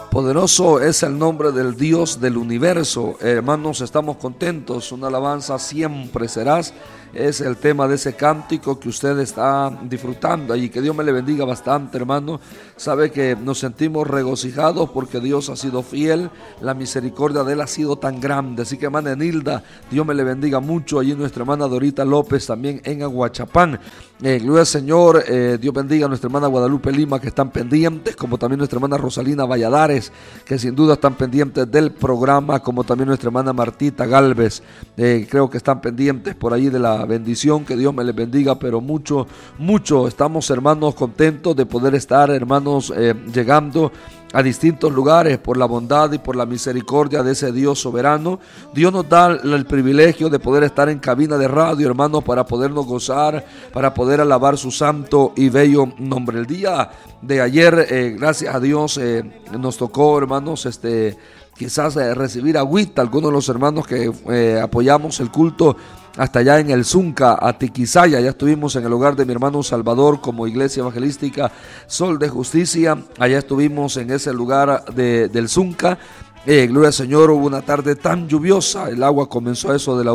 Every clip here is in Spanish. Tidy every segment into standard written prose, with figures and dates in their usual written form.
Poderoso es el nombre del Dios del universo. Hermanos, estamos contentos. Una alabanza siempre serás. Es el tema de ese cántico que usted está disfrutando y que Dios me le bendiga bastante, hermano. Sabe que nos sentimos regocijados porque Dios ha sido fiel, la misericordia de Él ha sido tan grande. Así que, hermana Enilda, Dios me le bendiga mucho. Allí nuestra hermana Dorita López también en Aguachapán. Gloria al Señor. Dios bendiga a nuestra hermana Guadalupe Lima, que están pendientes, como también nuestra hermana Rosalina Valladares, que sin duda están pendientes del programa, como también nuestra hermana Martita Galvez. Creo que están pendientes por ahí de la bendición. Que Dios me les bendiga, pero mucho estamos, hermanos, contentos de poder estar, hermanos, llegando a distintos lugares por la bondad y por la misericordia de ese Dios soberano. Dios nos da el privilegio de poder estar en cabina de radio, hermanos, para podernos gozar, para poder alabar su santo y bello nombre. El día de ayer, gracias a Dios, nos tocó, hermanos, quizás recibir agüita. Algunos de los hermanos que apoyamos el culto hasta allá en el Zunca, Atiquizaya, ya estuvimos en el hogar de mi hermano Salvador como iglesia evangelística Sol de Justicia. Allá estuvimos en ese lugar del Zunca. Gloria al Señor, hubo una tarde tan lluviosa, el agua comenzó a eso de la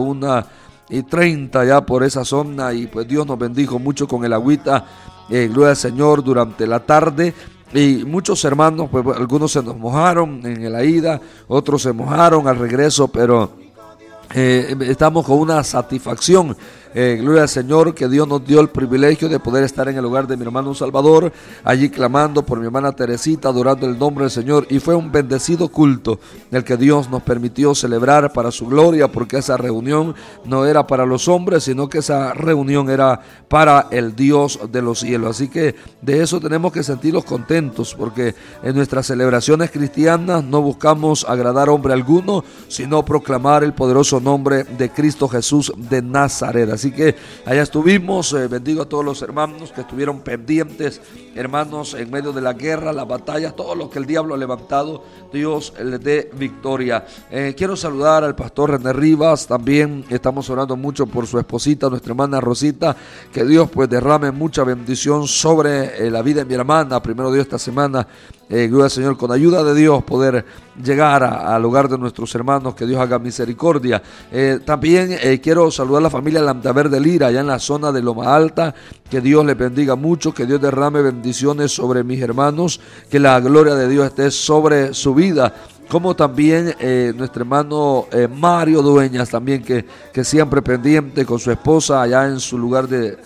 1:30 ya por esa zona, y pues Dios nos bendijo mucho con el agüita. Gloria al Señor durante la tarde. Y muchos hermanos, pues algunos se nos mojaron en la ida, otros se mojaron al regreso, pero estamos con una satisfacción. Gloria al Señor, que Dios nos dio el privilegio de poder estar en el hogar de mi hermano Salvador, allí clamando por mi hermana Teresita, adorando el nombre del Señor, y fue un bendecido culto el que Dios nos permitió celebrar para su gloria, porque esa reunión no era para los hombres, sino que esa reunión era para el Dios de los cielos. Así que de eso tenemos que sentirnos contentos, porque en nuestras celebraciones cristianas no buscamos agradar a hombre alguno, sino proclamar el poderoso nombre de Cristo Jesús de Nazaret. Así que allá estuvimos. Bendigo a todos los hermanos que estuvieron pendientes, hermanos, en medio de la guerra, la batalla, todo lo que el diablo ha levantado, Dios les dé victoria. Quiero saludar al pastor René Rivas. También estamos orando mucho por su esposita, nuestra hermana Rosita, que Dios pues derrame mucha bendición sobre la vida de mi hermana. Primero Dios, esta semana, gloria al Señor, con ayuda de Dios poder llegar al hogar de nuestros hermanos, que Dios haga misericordia. También quiero saludar a la familia Landaverde Lira, allá en la zona de Loma Alta. Que Dios les bendiga mucho, que Dios derrame bendiciones sobre mis hermanos, que la gloria de Dios esté sobre su vida. Como también nuestro hermano Mario Dueñas, también que siempre pendiente con su esposa allá en su lugar de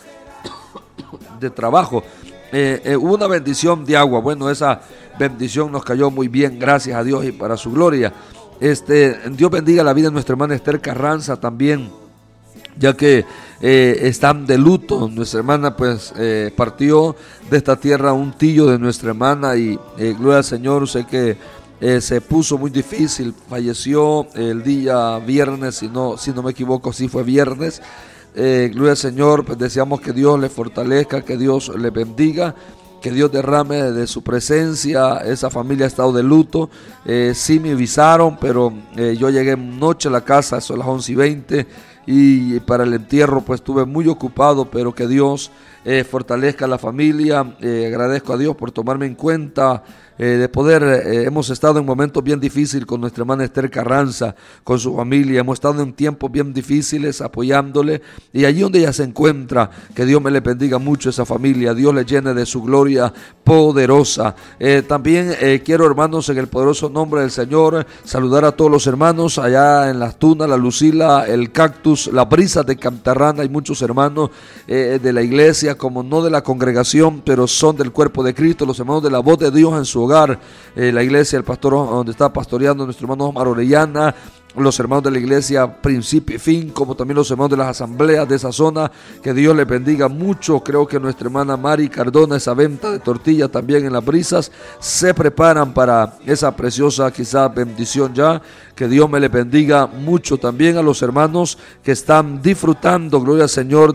trabajo. Hubo una bendición de agua. Bueno, esa bendición nos cayó muy bien, gracias a Dios y para su gloria. Dios bendiga la vida de nuestra hermana Esther Carranza también, ya que están de luto. Nuestra hermana pues partió de esta tierra un tío de nuestra hermana, y gloria al Señor, sé que se puso muy difícil. Falleció el día viernes, si no me equivoco, sí fue viernes. Gloria al Señor, pues deseamos que Dios le fortalezca, que Dios le bendiga, que Dios derrame de su presencia. Esa familia ha estado de luto. Sí me avisaron, pero yo llegué noche a la casa, eso a las 11:20, y para el entierro pues estuve muy ocupado, pero que Dios fortalezca a la familia. Agradezco a Dios por tomarme en cuenta, de poder, hemos estado en momentos bien difíciles con nuestra hermana Esther Carranza, con su familia. Hemos estado en tiempos bien difíciles apoyándole, y allí donde ella se encuentra, que Dios me le bendiga mucho a esa familia. Dios le llene de su gloria poderosa. También quiero, hermanos, en el poderoso nombre del Señor, saludar a todos los hermanos allá en Las Tunas, La Lucila, El Cactus, La Brisa de Cantarrana. Hay muchos hermanos de la iglesia, como no de la congregación, pero son del cuerpo de Cristo, los hermanos de la voz de Dios en su hogar. La iglesia, el pastor donde está pastoreando nuestro hermano Omar Orellana, los hermanos de la iglesia Principio y Fin, como también los hermanos de las asambleas de esa zona. Que Dios les bendiga mucho. Creo que nuestra hermana Mari Cardona, esa venta de tortilla también en Las Brisas, se preparan para esa preciosa quizás bendición ya. Que Dios me les bendiga mucho. También a los hermanos que están disfrutando, gloria al Señor,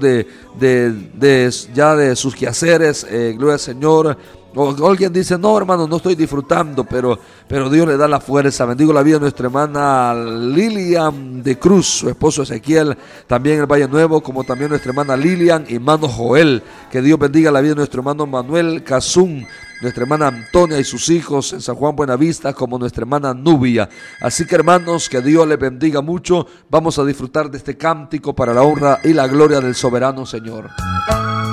de sus quehaceres, gloria al Señor. O alguien dice, no, hermano, no estoy disfrutando, pero Dios le da la fuerza. Bendigo la vida de nuestra hermana Lilian de Cruz, su esposo Ezequiel, también en el Valle Nuevo, como también nuestra hermana Lilian y hermano Joel. Que Dios bendiga la vida de nuestro hermano Manuel Cazún, nuestra hermana Antonia y sus hijos en San Juan Buenavista, como nuestra hermana Nubia. Así que, hermanos, que Dios les bendiga mucho. Vamos a disfrutar de este cántico para la honra y la gloria del soberano Señor.